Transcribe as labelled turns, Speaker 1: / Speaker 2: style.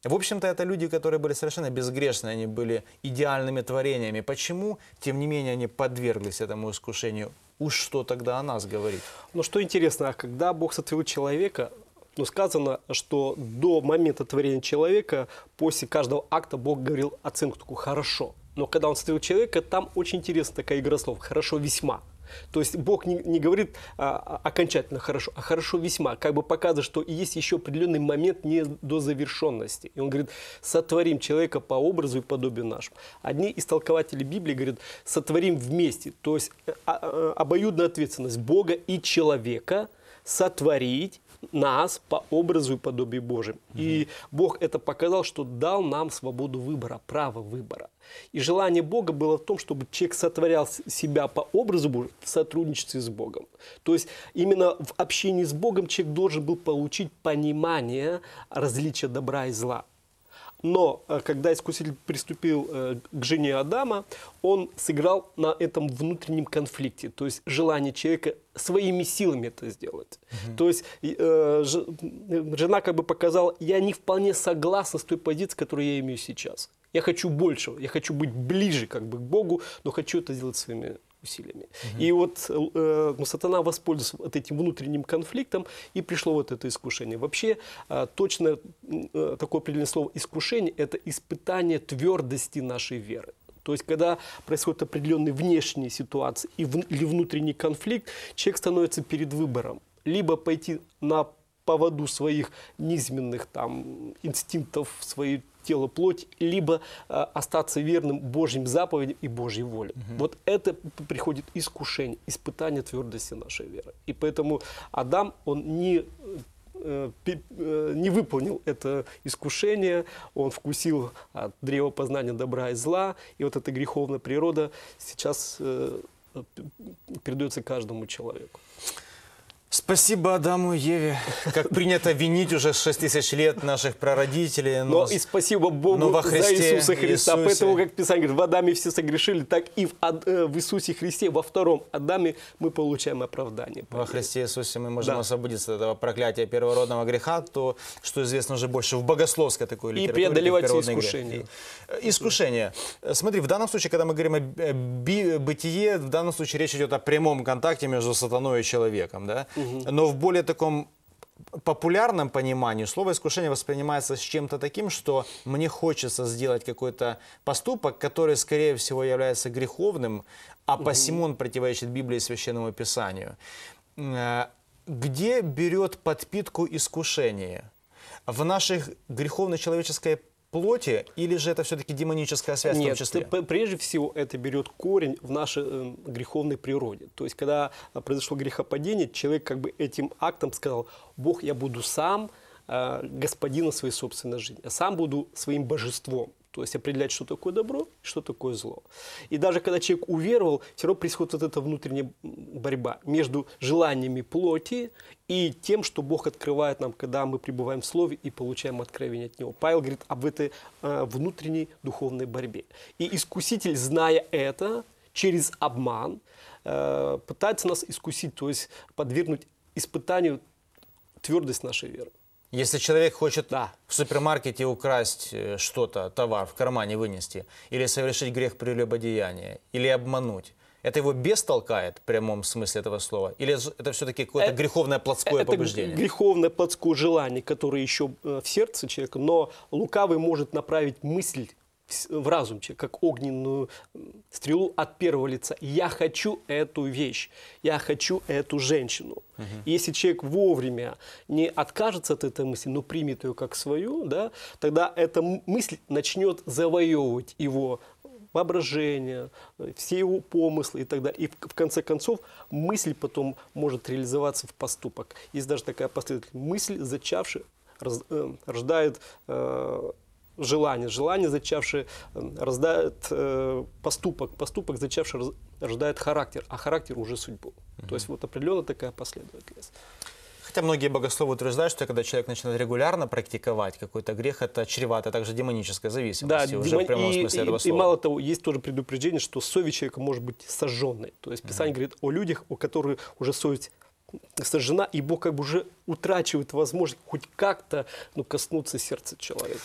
Speaker 1: В общем-то, это люди, которые были совершенно безгрешны, они были идеальными творениями. Почему, тем не менее, они подверглись этому искушению? Уж что тогда о нас говорит?
Speaker 2: Но что интересно, когда Бог сотворил человека, сказано, что до момента творения человека, после каждого акта Бог говорил оценку такую «хорошо». Но когда Он сотворил человека, там очень интересная такая игра слов «хорошо весьма». То есть Бог не говорит окончательно хорошо, а хорошо весьма, как бы показывает, что есть еще определенный момент не до завершенности. И он говорит, сотворим человека по образу и подобию нашему. Одни истолкователи Библии говорят, сотворим вместе, то есть обоюдная ответственность Бога и человека сотворить нас по образу и подобию Божьему. И Бог это показал, что дал нам свободу выбора, право выбора. И желание Бога было в том, чтобы человек сотворял себя по образу Божьему в сотрудничестве с Богом. То есть именно в общении с Богом человек должен был получить понимание различия добра и зла. Но когда Искуситель приступил к жене Адама, он сыграл на этом внутреннем конфликте, то есть желание человека своими силами это сделать. То есть жена как бы показала, я не вполне согласна с той позицией, которую я имею сейчас. Я хочу большего, я хочу быть ближе как бы к Богу, но хочу это сделать своими усилиями. И вот сатана воспользовался вот этим внутренним конфликтом, и пришло вот это искушение. Вообще, точно такое определенное слово «искушение» – это испытание твердости нашей веры. То есть, когда происходят определенные внешние ситуации или внутренний конфликт, человек становится перед выбором. Либо пойти на поводу своих низменных там, инстинктов, своей тело, плоть, либо остаться верным Божьим заповедям и Божьей воле. Вот это приходит искушение, испытание твердости нашей веры. И поэтому Адам, он не выполнил это искушение, он вкусил от древа познания добра и зла, и вот эта греховная природа сейчас передается каждому человеку.
Speaker 1: Спасибо Адаму и Еве. Как принято винить уже 6000 лет наших прародителей.
Speaker 2: Но и спасибо Богу
Speaker 1: во Христе,
Speaker 2: за Иисуса Христа.
Speaker 1: Иисусе.
Speaker 2: Поэтому, как Писание говорит, в Адаме все согрешили, так и в Иисусе Христе, во втором Адаме мы получаем оправдание.
Speaker 1: Во Христе Иисусе мы можем освободиться от этого проклятия первородного греха, то, что известно уже больше в богословской такой литературе.
Speaker 2: И преодолевать искушения.
Speaker 1: Искушение. Смотри, в данном случае, когда мы говорим о бытие, в данном случае речь идет о прямом контакте между сатаной и человеком. Да? Но в более таком популярном понимании слово «искушение» воспринимается с чем-то таким, что мне хочется сделать какой-то поступок, который, скорее всего, является греховным, а посему он противоречит Библии и Священному Писанию. Где берет подпитку искушение? В нашей греховной человеческой плоти, или же это все-таки демоническая связь в том числе?
Speaker 2: Нет, прежде всего это берет корень в нашей греховной природе. То есть, когда произошло грехопадение, человек как бы этим актом сказал, Бог, я буду сам господином своей собственной жизни, я сам буду своим божеством. То есть определять, что такое добро, что такое зло. И даже когда человек уверовал, все равно происходит вот эта внутренняя борьба между желаниями плоти и тем, что Бог открывает нам, когда мы пребываем в Слове и получаем откровение от Него. Павел говорит об этой внутренней духовной борьбе. И искуситель, зная это, через обман пытается нас искусить, то есть подвергнуть испытанию твердость нашей веры.
Speaker 1: Если человек хочет в супермаркете украсть что-то, товар, в кармане вынести, или совершить грех прелюбодеяния, или обмануть, это его бес толкает в прямом смысле этого слова? Или это все-таки какое-то греховное плотское побуждение?
Speaker 2: Это греховное плотское желание, которое еще в сердце человека, но лукавый может направить мысль в разум человека, как огненную стрелу от первого лица. Я хочу эту вещь, я хочу эту женщину. И если человек вовремя не откажется от этой мысли, но примет ее как свою, да, тогда эта мысль начнет завоевывать его воображение, все его помыслы и так далее. И в конце концов мысль потом может реализоваться в поступок. Есть даже такая последовательность. Мысль, зачавшая, рождает желание, желание, зачавшее, рождает поступок, поступок, зачавший, рождает характер, а характер уже судьбу. То есть вот определенно такая последовательность.
Speaker 1: Хотя многие богословы утверждают, что когда человек начинает регулярно практиковать какой-то грех, это чревато также демонической зависимостью, уже в прямом смысле этого слова.
Speaker 2: И мало того, есть тоже предупреждение, что совесть человека может быть сожженной. То есть Писание говорит о людях, у которых уже совесть сожжена, и Бог как бы уже утрачивает возможность хоть как-то коснуться сердца человека.